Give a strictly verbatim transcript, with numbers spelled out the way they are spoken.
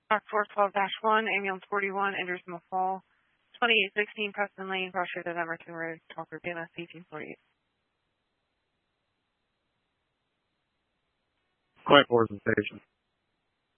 Dock four twelve dash one, ambulance forty-one, Andersonville Fall, twenty-eight sixteen Preston Lane, crossroad at Emerson Road, Talker B M S eighteen forty-eight. Quiet Force Station.